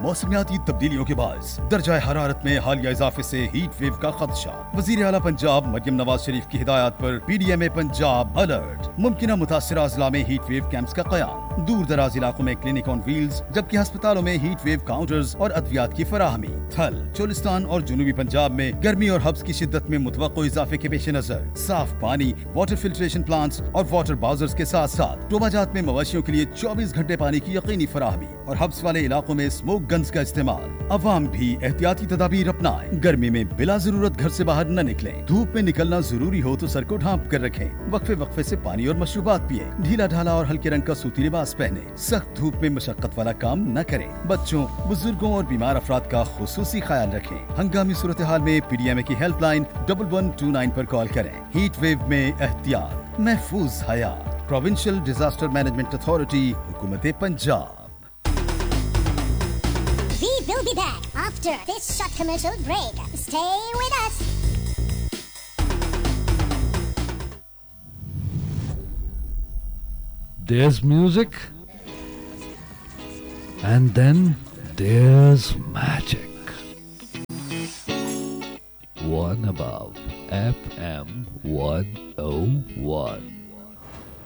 मौसमियाती तब्दीलियों के बायस दर्जा हरारत में हालिया इजाफे से हीट वेव का खदशा। वजीर आला पंजाब मरियम नवाज शरीफ की हिदायत पर PDMA पंजाब अलर्ट। मुमकिन मुतासिरा अजला में हीट वेव कैंप्स का कयाम। दूर दराज इलाकों में क्लिनिक ऑन व्हील्स, जबकि अस्पतालों में हीट वेव काउंटर्स और अद्वियात की फराहमी। थल, चोलिस्तान और जुनूबी पंजाब में गर्मी और हब्स की शिद्दत में मुतवक्को इजाफे के पेश नजर साफ पानी, वाटर फिल्ट्रेशन प्लांट्स और वाटर बाउजर्स के साथ साथ टोबाजात में मवेशियों के लिए 24 घंटे पानी की यकीनी फराहमी और हब्स वाले इलाकों में स्मोक गन्स का इस्तेमाल। अवाम भी एहतियाती तदाबीर अपनाएं। गर्मी में बिला जरूरत घर से बाहर न निकलें। धूप में निकलना जरूरी हो तो सर को ढांप कर रखें। वक्फे वक्फे से पानी और मशरूबात पिए। ढीला ढाला और हल्के रंग का सूती लिबास पहने। सख्त धूप में मशक्कत वाला काम न करें। बच्चों, बुजुर्गों और बीमार अफराद का खुसूसी ख्याल रखें। हंगामी सूरत हाल में PDMA की हेल्पलाइन 1129 पर कॉल करें। हीट वेव में एहतियात, महफूज हयात। प्रोविंशियल डिजास्टर मैनेजमेंट अथॉरिटी, हुकूमत Punjab. We will be back after this short commercial break. Stay with us. There's music, and then there's magic. One above FM 101.